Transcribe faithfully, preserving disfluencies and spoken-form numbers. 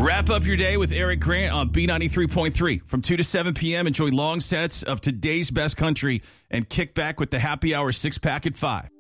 Wrap up your day with Eric Grant on B ninety-three point three. From two to seven p.m., enjoy long sets of today's best country and kick back with the happy hour six-pack at five.